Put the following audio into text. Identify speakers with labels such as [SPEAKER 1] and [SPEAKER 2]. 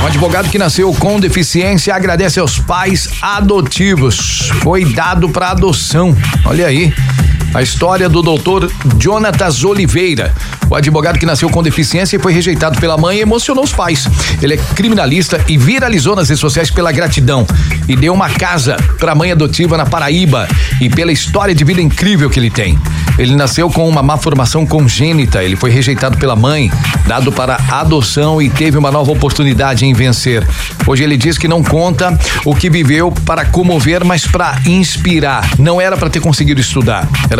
[SPEAKER 1] Um advogado que nasceu com deficiência agradece aos pais adotivos. Foi dado para adoção. Olha aí. A história do doutor Jonatas Oliveira. O advogado que nasceu com deficiência e foi rejeitado pela mãe emocionou os pais. Ele é criminalista e viralizou nas redes sociais pela gratidão e deu uma casa para a mãe adotiva na Paraíba e pela história de vida incrível que ele tem. Ele nasceu com uma má formação congênita, ele foi rejeitado pela mãe, dado para adoção e teve uma nova oportunidade em vencer. Hoje ele diz que não conta o que viveu para comover, mas para inspirar. Não era para ter conseguido estudar, era